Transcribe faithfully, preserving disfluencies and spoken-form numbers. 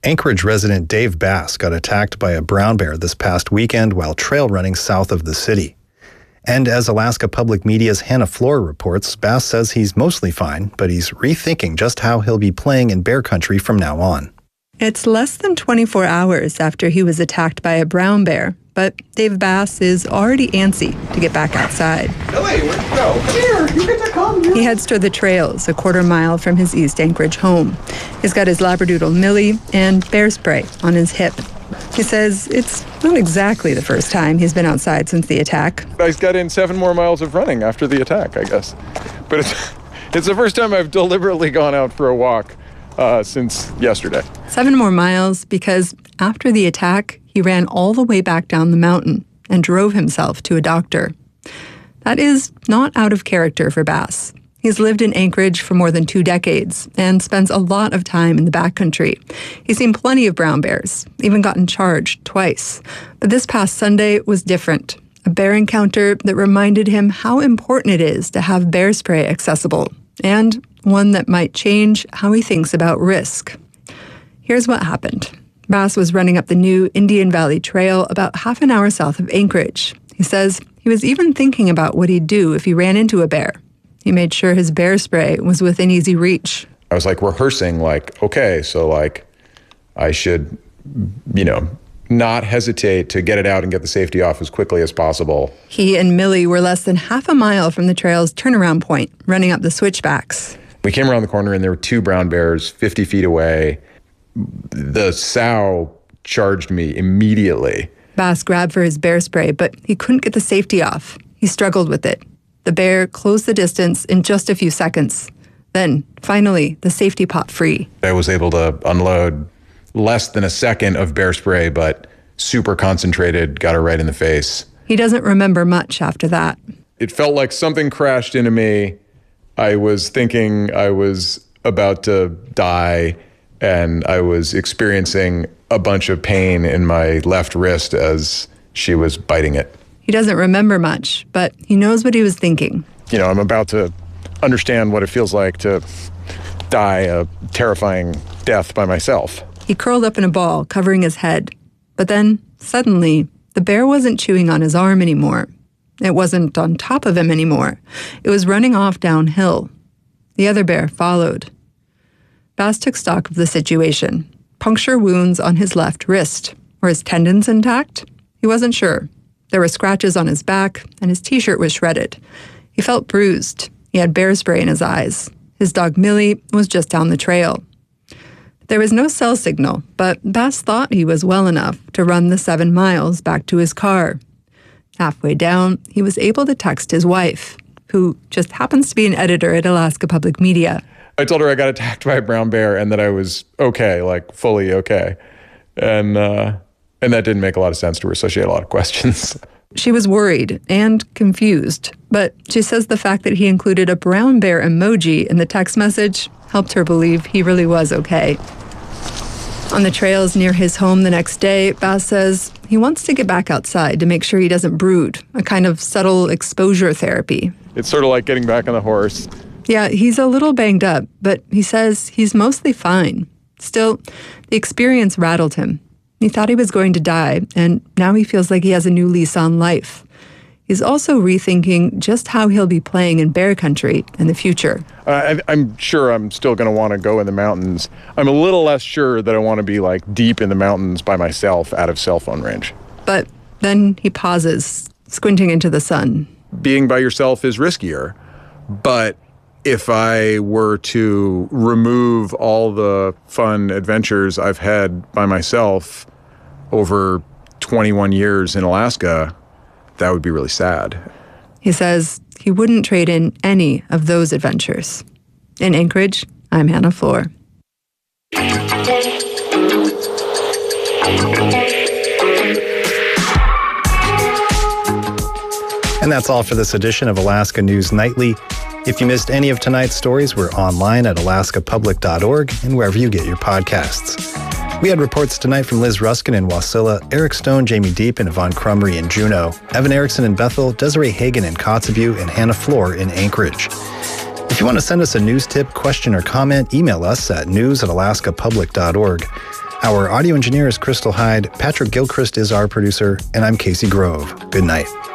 Anchorage resident Dave Bass got attacked by a brown bear this past weekend while trail running south of the city. And as Alaska Public Media's Hannah Floor reports, Bass says he's mostly fine, but he's rethinking just how he'll be playing in bear country from now on. It's less than twenty-four hours after he was attacked by a brown bear, but Dave Bass is already antsy to get back outside. Billy, where'd you go? Come here, you get to come here. He heads toward the trails a quarter mile from his East Anchorage home. He's got his Labradoodle Millie and bear spray on his hip. He says it's not exactly the first time he's been outside since the attack. I got in seven more miles of running after the attack, I guess. But it's, it's the first time I've deliberately gone out for a walk uh, since yesterday. Seven more miles because after the attack, he ran all the way back down the mountain and drove himself to a doctor. That is not out of character for Bass. He's lived in Anchorage for more than two decades and spends a lot of time in the backcountry. He's seen plenty of brown bears, even gotten charged twice. But this past Sunday was different. A bear encounter that reminded him how important it is to have bear spray accessible, and one that might change how he thinks about risk. Here's what happened. Bass was running up the new Indian Valley Trail about half an hour south of Anchorage. He says he was even thinking about what he'd do if he ran into a bear. He made sure his bear spray was within easy reach. I was like rehearsing, like, okay, so like I should, you know, not hesitate to get it out and get the safety off as quickly as possible. He and Millie were less than half a mile from the trail's turnaround point, running up the switchbacks. We came around the corner and there were two brown bears fifty feet away. The sow charged me immediately. Bass grabbed for his bear spray, but he couldn't get the safety off. He struggled with it. The bear closed the distance in just a few seconds. Then, finally, the safety popped free. I was able to unload less than a second of bear spray, but super concentrated, got her right in the face. He doesn't remember much after that. It felt like something crashed into me. I was thinking I was about to die, and I was experiencing a bunch of pain in my left wrist as she was biting it. He doesn't remember much, but he knows what he was thinking. You know, I'm about to understand what it feels like to die a terrifying death by myself. He curled up in a ball, covering his head. But then, suddenly, the bear wasn't chewing on his arm anymore. It wasn't on top of him anymore. It was running off downhill. The other bear followed. Bass took stock of the situation. Puncture wounds on his left wrist. Were his tendons intact? He wasn't sure. There were scratches on his back, and his t-shirt was shredded. He felt bruised. He had bear spray in his eyes. His dog Millie was just down the trail. There was no cell signal, but Bass thought he was well enough to run the seven miles back to his car. Halfway down, he was able to text his wife, who just happens to be an editor at Alaska Public Media. I told her I got attacked by a brown bear and that I was okay, like fully okay. And, uh... And that didn't make a lot of sense to her, so she had a lot of questions. She was worried and confused, but she says the fact that he included a brown bear emoji in the text message helped her believe he really was okay. On the trails near his home the next day, Bass says he wants to get back outside to make sure he doesn't brood, a kind of subtle exposure therapy. It's sort of like getting back on the horse. Yeah, he's a little banged up, but he says he's mostly fine. Still, the experience rattled him. He thought he was going to die, and now he feels like he has a new lease on life. He's also rethinking just how he'll be playing in bear country in the future. Uh, I, I'm sure I'm still going to want to go in the mountains. I'm a little less sure that I want to be like deep in the mountains by myself out of cell phone range. But then he pauses, squinting into the sun. Being by yourself is riskier, but if I were to remove all the fun adventures I've had by myself over twenty-one years in Alaska, that would be really sad. He says he wouldn't trade in any of those adventures. In Anchorage, I'm Hannah Floor. And that's all for this edition of Alaska News Nightly. If you missed any of tonight's stories, we're online at alaska public dot org and wherever you get your podcasts. We had reports tonight from Liz Ruskin in Wasilla, Eric Stone, Jamie Deep, and Yvonne Crumry in Juneau, Evan Erickson in Bethel, Desiree Hagen in Kotzebue, and Hannah Floor in Anchorage. If you want to send us a news tip, question, or comment, email us at news at alaska public dot org. Our audio engineer is Crystal Hyde, Patrick Gilchrist is our producer, and I'm Casey Grove. Good night.